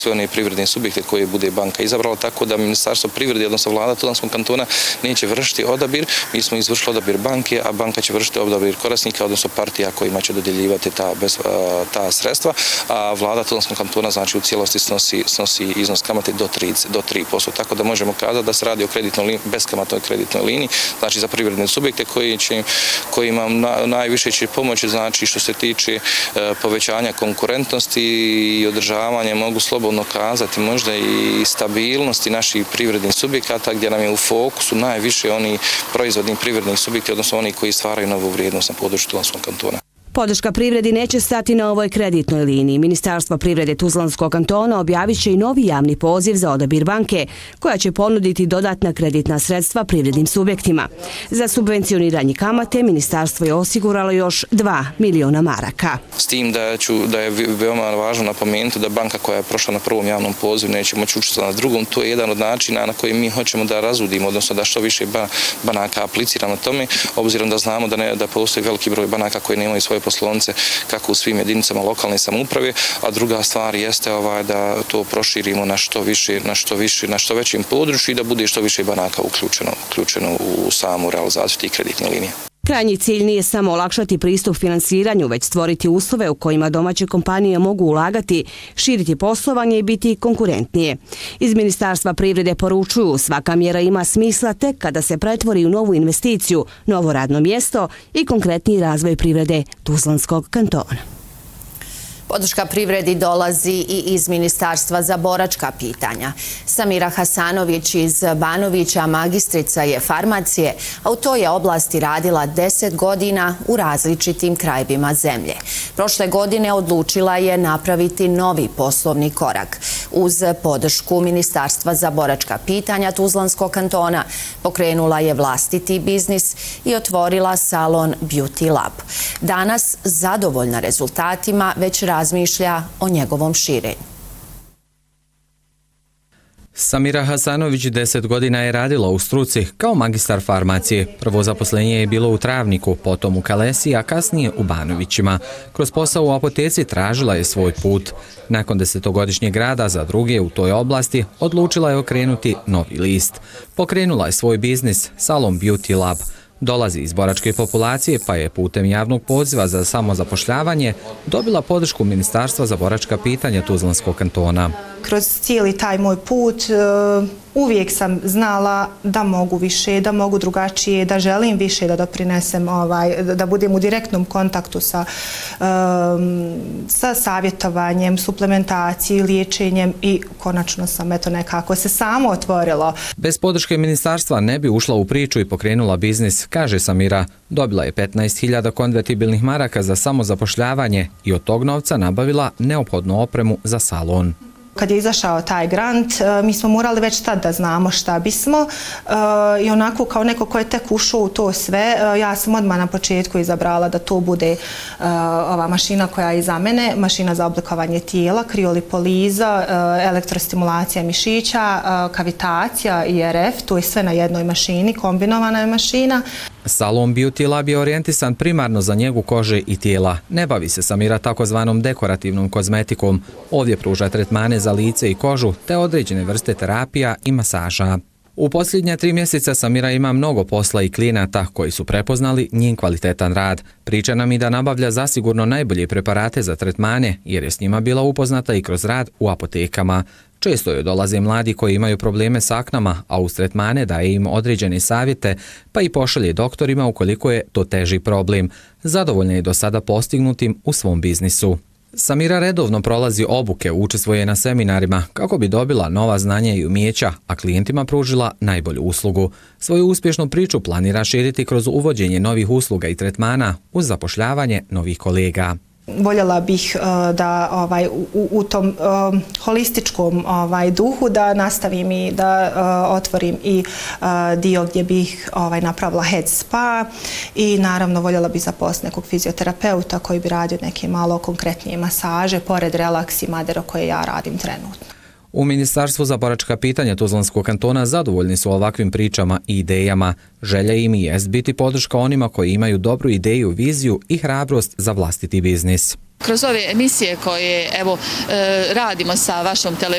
sve one privredne subjekte koje bude banka izabrala, tako da Ministarstvo privrede, odnosno vlada Tuzlanskog kantona, neće vršiti odabir. Mi smo izvršili odabir banke, a banka će vršiti odabir korisnika, odnosno partija kojima će dodjeljivati ta sredstva, a vlada Tuzlanskog kantona znači u cijelosti snosi iznos kamate do 3%. Tako da možemo kazati da se radi o beskamatnoj kreditnoj liniji, znači za privredne subjekte kojima najviše će pomoći, znači što se tiče povećanja konkurentnosti i održavanja, mogu slobodno kazati, možda i stabilnosti naših privrednih subjekata, gdje nam je u fokusu najviše oni proizvodni privredni subjekti, odnosno oni koji stvaraju novu vrijednost na području Tuzlanskog kantona. Podrška privredi neće stati na ovoj kreditnoj liniji. Ministarstvo privrede Tuzlanskog kantona objavit će i novi javni poziv za odabir banke, koja će ponuditi dodatna kreditna sredstva privrednim subjektima. Za subvencioniranje kamate ministarstvo je osiguralo još 2 miliona maraka. S tim da je veoma važno napomenuti da banka koja je prošla na prvom javnom pozivu neće moći učestvovati na drugom. To je jedan od načina na koji mi hoćemo da razudimo, odnosno da što više banaka aplicira na tome, obzirom da znamo da postoji veliki broj banaka koji nemaju svoje poslovnice kako u svim jedinicama lokalne samouprave, a druga stvar jeste da to proširimo na što većim području i da bude što više banaka uključeno u samu realizaciju tih kreditnih linija. Krajnji cilj nije samo olakšati pristup finansiranju, već stvoriti uslove u kojima domaće kompanije mogu ulagati, širiti poslovanje i biti konkurentnije. Iz Ministarstva privrede poručuju, svaka mjera ima smisla tek kada se pretvori u novu investiciju, novo radno mjesto i konkretniji razvoj privrede Tuzlanskog kantona. Podrška privredi dolazi i iz Ministarstva za boračka pitanja. Samira Hasanović iz Banovića magistrica je farmacije, a u toj je oblasti radila 10 godina u različitim krajevima zemlje. Prošle godine odlučila je napraviti novi poslovni korak. Uz podršku Ministarstva za boračka pitanja Tuzlanskog kantona pokrenula je vlastiti biznis i otvorila salon Beauty Lab. Danas, zadovoljna rezultatima, već razmišlja o njegovom širenju. Samira Hasanović 10 godina je radila u struci kao magistar farmacije. Prvo zaposlenje je bilo u Travniku, potom u Kalesi, a kasnije u Banovićima. Kroz posao u apoteci tražila je svoj put. Nakon 10-godišnjeg rada za druge u toj oblasti, odlučila je okrenuti novi list. Pokrenula je svoj biznis, salon Beauty Lab. Dolazi iz boračke populacije, pa je putem javnog poziva za samozapošljavanje dobila podršku Ministarstva za boračka pitanja Tuzlanskog kantona. Kroz cijeli taj moj put uvijek sam znala da mogu više, da mogu drugačije, da želim više da doprinesem, da budem u direktnom kontaktu sa savjetovanjem, suplementacijom, liječenjem i konačno sam nekako se samo otvorilo. Bez podrške ministarstva ne bi ušla u priču i pokrenula biznis, kaže Samira. Dobila je 15.000 konvertibilnih maraka za samozapošljavanje i od tog novca nabavila neophodnu opremu za salon. Kad je izašao taj grant, mi smo morali već tad da znamo šta bismo i onako kao neko ko je tek ušao u to sve, ja sam odmah na početku izabrala da to bude ova mašina koja je iza mene, mašina za oblikovanje tijela, kriolipoliza, elektrostimulacija mišića, kavitacija, IRF, to je sve na jednoj mašini, kombinovana je mašina. Salon Beauty Lab je orijentisan primarno za njegu kože i tijela. Ne bavi se Samira takozvanom dekorativnom kozmetikom. Ovdje pruža tretmane za lice i kožu te određene vrste terapija i masaža. U posljednja 3 mjeseca Samira ima mnogo posla i klijenata koji su prepoznali njen kvalitetan rad. Priča nam i da nabavlja zasigurno najbolje preparate za tretmane jer je s njima bila upoznata i kroz rad u apotekama. Često joj dolaze mladi koji imaju probleme s aknama, a uz tretmane daje im određene savjete, pa i pošalje doktorima ukoliko je to teži problem. Zadovoljna je do sada postignutim u svom biznisu. Samira redovno prolazi obuke, učestvuje na seminarima kako bi dobila nova znanja i umijeća, a klijentima pružila najbolju uslugu. Svoju uspješnu priču planira širiti kroz uvođenje novih usluga i tretmana uz zapošljavanje novih kolega. Voljela bih da u tom holističkom duhu da nastavim i da otvorim i dio gdje bih napravila head spa i naravno voljela bih zaposliti nekog fizioterapeuta koji bi radio neke malo konkretnije masaže pored relaks i madero koje ja radim trenutno. U Ministarstvu za boračka pitanja Tuzlanskog kantona zadovoljni su ovakvim pričama i idejama. Želja im i jest biti podrška onima koji imaju dobru ideju, viziju i hrabrost za vlastiti biznis. Kroz ove emisije koje radimo sa vašom televizijom,